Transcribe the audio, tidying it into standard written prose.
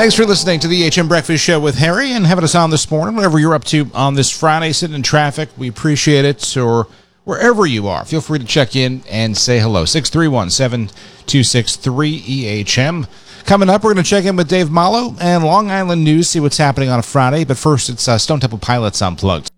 Thanks for listening to the HM Breakfast Show with Harry and having us on this morning. Whatever you're up to on this Friday, sitting in traffic, we appreciate it. Or wherever you are, feel free to check in and say hello. 631-726-3EHM. Coming up, we're going to check in with Dave Malo and Long Island News, see what's happening on a Friday. But first, it's Stone Temple Pilots Unplugged.